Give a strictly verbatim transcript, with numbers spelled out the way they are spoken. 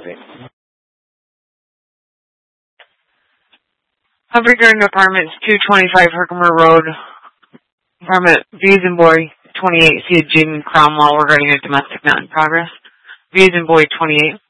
Humphrey Garden Apartments, two twenty-five Herkimer Road. Apartment V's and Boy, twenty-eight, see a Jaden Cromwell regarding a domestic not in progress. V's and Boy, twenty-eight.